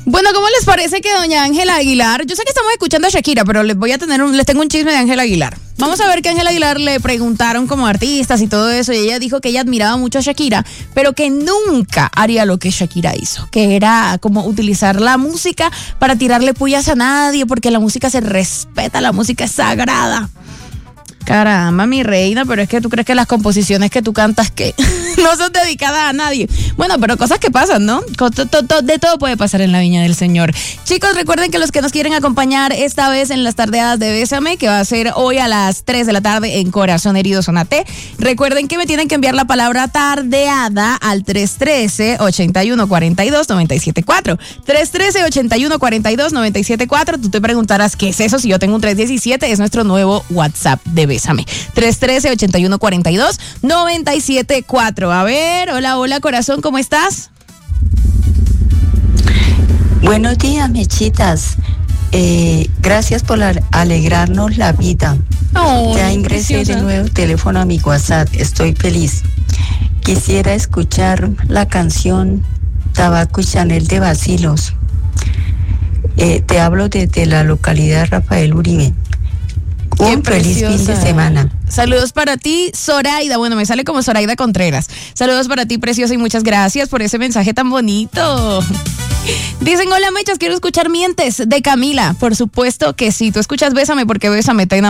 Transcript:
Bueno, ¿cómo les parece que doña Ángela Aguilar? Yo sé que estamos escuchando a Shakira, pero les tengo un chisme de Ángela Aguilar. Vamos a ver que a Ángela Aguilar le preguntaron como artistas y todo eso, y ella dijo que ella admiraba mucho a Shakira, pero que nunca haría lo que Shakira hizo, que era como utilizar la música para tirarle pullas a nadie, porque la música se respeta, la música es sagrada. Caramba, mi reina, pero es que tú crees que las composiciones que tú cantas que no son dedicadas a nadie. Bueno, pero cosas que pasan, ¿no? De todo puede pasar en la viña del Señor. Chicos, recuerden que los que nos quieren acompañar esta vez en las tardeadas de Bésame, que va a ser hoy a las 3 de la tarde en Corazón Herido Zona T, recuerden que me tienen que enviar la palabra tardeada al 313-8142-974. 313-8142-974. Tú te preguntarás, ¿qué es eso? Si yo tengo un 317, es nuestro nuevo WhatsApp de Bésame. 313-8142-974. A ver, hola, corazón, ¿cómo estás? Buenos días, mechitas. Gracias por alegrarnos la vida. Oh, ya ingresé preciosa. de nuevo teléfono a mi WhatsApp. Estoy feliz. Quisiera escuchar la canción Tabaco y Chanel de Bacilos. Te hablo desde la localidad Rafael Uribe. Un feliz fin de semana. Saludos para ti, Zoraida. Bueno, me sale como Zoraida Contreras. Saludos para ti, preciosa, y muchas gracias por ese mensaje tan bonito. Dicen, hola, mechas, quiero escuchar Mientes de Camila. Por supuesto que sí. Tú escuchas Bésame porque Bésame te